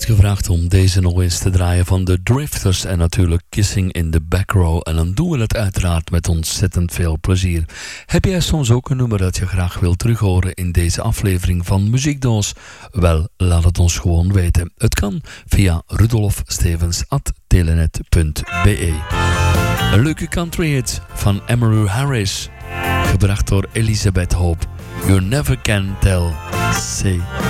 gevraagd om deze nog eens te draaien van de Drifters en natuurlijk Kissing in the Back Row. En dan doen we het uiteraard met ontzettend veel plezier. Heb jij soms ook een nummer dat je graag wilt terughoren in deze aflevering van Muziekdoos? Wel, laat het ons gewoon weten. Het kan via rudolfstevens@telenet.be. Een leuke country hit van Emmylou Harris, gebracht door Elizabeth Hope. You never can tell, say.